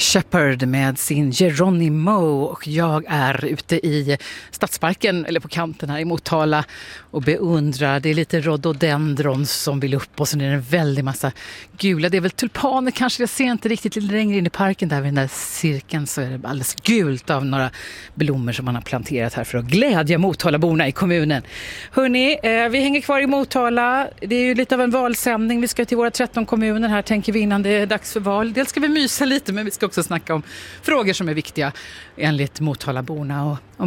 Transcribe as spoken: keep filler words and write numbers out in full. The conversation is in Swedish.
Shepherd med sin Geronimo, och jag är ute i Stadsparken eller på kanten här i Motala och beundrar. Det är lite rhododendrons som vill upp och så är det en väldig massa gula. Det är väl tulpaner kanske, jag ser inte riktigt, lite längre in i parken där vid den där cirkeln så är det alldeles gult av några blommor som man har planterat här för att glädja Motalaborna i kommunen. Hörrni, eh, vi hänger kvar i Motala. Det är ju lite av en valsändning. Vi ska till våra tretton kommuner här, tänker vi, innan det är dags för val. Dels ska vi mysa lite, men vi ska också snacka om frågor som är viktiga enligt Motalaborna. Och